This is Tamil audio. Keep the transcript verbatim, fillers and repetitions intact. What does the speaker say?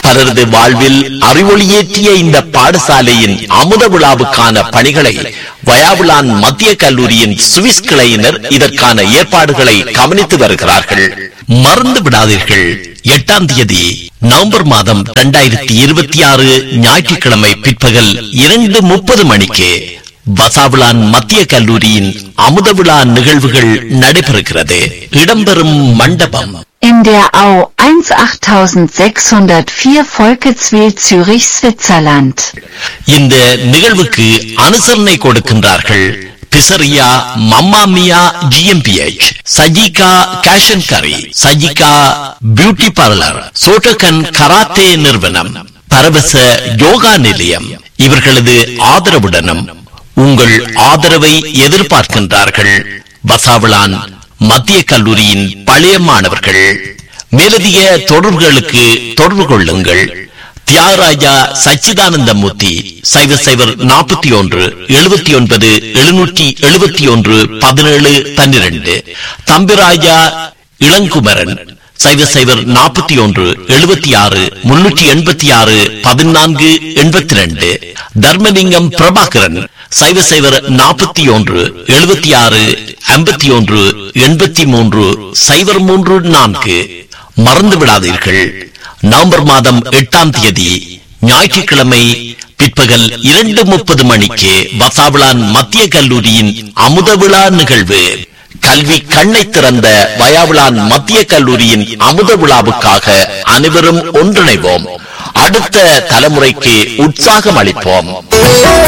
பலரது வாழ்வில் அறிவொளியேற்றிய இந்த பாடசாலையின் அமுத விழாவுக்கான பணிகளை வயாவுலான் மத்திய கல்லூரியின் சுவிஸ் கிளையினர் இதற்கான ஏற்பாடுகளை கவனித்து வருகிறார்கள். மறந்து விடாதீர்கள், எட்டாம் தேதி நவம்பர் மாதம் இரண்டாயிரத்தி இருபத்தி ஆறு ஞாயிற்றுக்கிழமை பிற்பகல் இரண்டு முப்பது மணிக்கு வசாவுலான் மத்திய கல்லூரியின் அமுத விழா நிகழ்வுகள் நடைபெறுகிறது. இடம்பெறும் மண்டபம் in der Au achtzehntausendsechshundertvier Volketswil Zürich, Switzerland. இந்த நிகழ்வுக்கு அனுசரணை கொடுக்கின்றார்கள் பிசரியா மம்மாமியா ஜிஎம்பிஎச், சஜிகா கேஷன் கரி, சஜிகா பியூட்டி பார்லர், சோட்டகன் கராத்தே நிறுவனம், பரவச யோகா நிலையம். இவர்களது ஆதரவுடனும் உங்கள் ஆதரவை எதிர்பார்க்கின்றார்கள் வசாவுலான் மத்திய கல்லூரியின் பழைய மாணவர்கள். மேலதிக தொடர்புகளுக்கு தொடர்பு கொள்ளுங்கள். தியாகராஜா சச்சிதானந்தமூர்த்தி சைவர் சைவர் நாற்பத்தி ஒன்று எழுபத்தி ஒன்பது எழுநூற்றி எழுபத்தி ஒன்று பதினேழு பன்னிரண்டு. தம்பிராஜா இளங்குமரன் சைவர் சைவர் நாற்பத்தி ஒன்று எழுபத்தி ஆறு முன்னூற்றி எண்பத்தி ஆறு பதினான்கு எண்பத்தி ரெண்டு. தர்மலிங்கம் பிரபாகரன் சைவர் சைவர் நாற்பத்தி ஒன்று எழுபத்தி ஆறு ஐம்பத்தி ஒன்று எண்பத்தி மூன்று சைவர் மூன்று நான்கு. மறந்து விடாதீர்கள், நவம்பர் மாதம் எட்டாம் தேதி ஞாயிற்றுக்கிழமை பிற்பகல் இரண்டு முப்பது மணிக்கு வசாவுலான் மத்திய கல்லூரியின் அமுத விழா நிகழ்வு. கல்வி கண்ணை திறந்த வயாவுலான் மத்திய கல்லூரியின் அமுத விழாவுக்காக அனைவரும் ஒன்றிணைவோம். அடுத்த தலைமுறைக்கு உற்சாகம் அளிப்போம்.